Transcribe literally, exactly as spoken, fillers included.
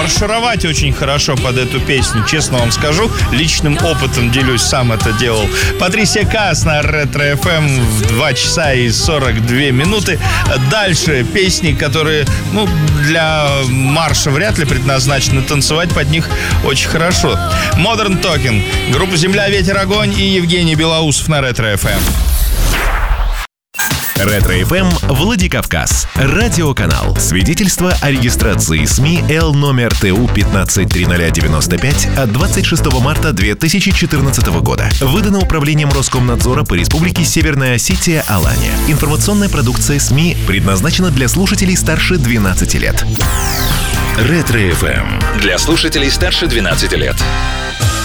маршировать очень хорошо под эту песню, честно вам скажу. Личным опытом делюсь, сам это делал. Патрисия Каас на Ретро эф эм в два часа и сорок две минуты. Дальше песни, которые, ну, для марша вряд ли предназначены. Танцевать под них очень хорошо. Modern Talking, группа «Земля, ветер, огонь» и Евгений Белоусов на Ретро эф эм. Ретро эф эм Владикавказ. Радиоканал. Свидетельство о регистрации СМИ Л номер Т У пятнадцать триста девяносто пять от двадцать шестого марта две тысячи четырнадцатого года. Выдано Управлением Роскомнадзора по Республике Северная Осетия Алания. Информационная продукция СМИ предназначена для слушателей старше двенадцати лет. Ретро эф эм. Для слушателей старше двенадцати лет.